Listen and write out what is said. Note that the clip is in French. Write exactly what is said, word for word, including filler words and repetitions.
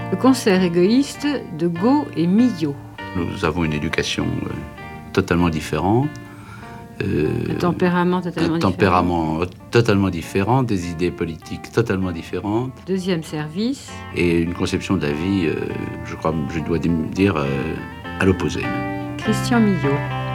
Le concert égoïste de Gault et Milhaud. Nous avons une éducation euh, totalement différente. Euh, un tempérament totalement un différent. tempérament totalement différent, des idées politiques totalement différentes. Deuxième service. Et une conception de la vie, euh, je crois, je dois dire, euh, à l'opposé. Christian Milhaud.